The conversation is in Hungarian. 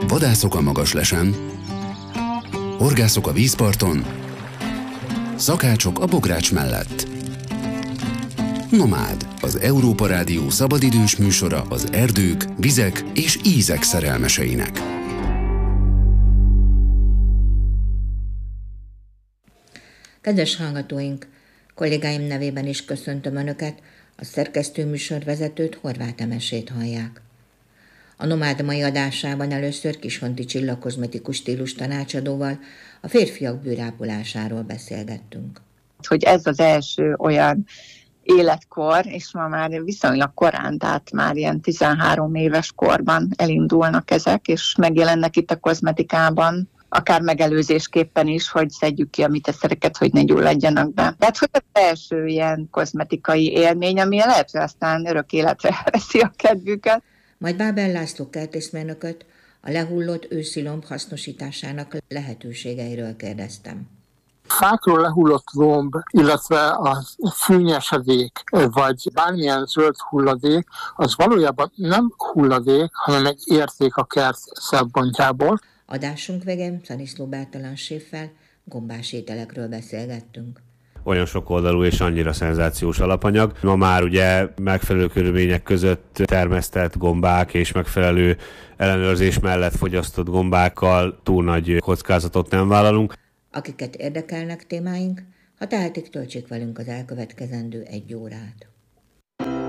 Vadászok a Magaslesen, horgászok a vízparton, szakácsok a bogrács mellett. Nomád, az Európa Rádió szabadidős műsora az erdők, vizek és ízek szerelmeseinek. Kedves hallgatóink, kollégáim nevében is köszöntöm Önöket, a szerkesztő műsorvezetőt, Horváth Emesét hallják. A Nomád mai adásában először Kishonti Csilla kozmetikus stílus tanácsadóval a férfiak bőrápolásáról beszélgettünk. Hogy ez az első olyan életkor, és ma már viszonylag korán, tehát már ilyen 13 éves korban elindulnak ezek, és megjelennek itt a kozmetikában, akár megelőzésképpen is, hogy szedjük ki a miteszereket, hogy ne gyulladjanak be. Tehát, hogy az első ilyen kozmetikai élmény, ami lehet, hogy aztán örök életre veszi a kedvüket. Majd Bábel László kertészmérnököt a lehullott őszi lomb hasznosításának lehetőségeiről kérdeztem. Fákról lehullott lomb, illetve a fűnyesedék, vagy bármilyen zöld hulladék, az valójában nem hulladék, hanem egy érték a kert szempontjából. Adásunk végén Szaniszló Bertalan séffel gombás ételekről beszélgettünk. Olyan sokoldalú és annyira szenzációs alapanyag. Ma már ugye megfelelő körülmények között termesztett gombák és megfelelő ellenőrzés mellett fogyasztott gombákkal túl nagy kockázatot nem vállalunk. Akiket érdekelnek témáink, ha tehetik, töltsék velünk az elkövetkezendő 1 órát.